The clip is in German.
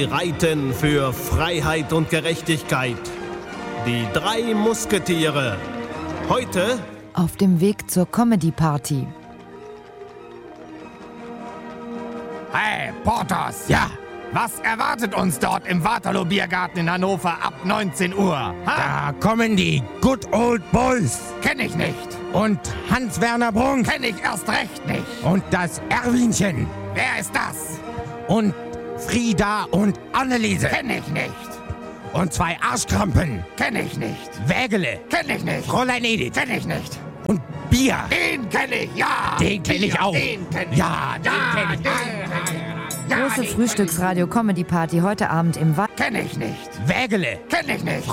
reiten für Freiheit und Gerechtigkeit. Die 3 Musketiere. Heute auf dem Weg zur Comedy-Party. Hey, Porthos! Ja? Was erwartet uns dort im Waterloo-Biergarten in Hannover ab 19 Uhr? Ha? Da kommen die Good Old Boys. Kenn ich nicht. Und Hans-Werner Brunk. Kenn ich erst recht nicht. Und das Erwinchen. Wer ist das? Und Frieda und Anneliese. Kenn ich nicht. Und 2 Arschkrampen. Kenn ich nicht. Wägele. Kenn ich nicht. Fräulein Edith. Kenn ich nicht. Und Bier. Den kenn ich, ja. Den kenn ich auch. Den kenn ich. Ja, den kenn ich. Große Frühstücksradio-Comedy-Party heute Abend im Kenn ich nicht. Wägele. Kenn ich nicht.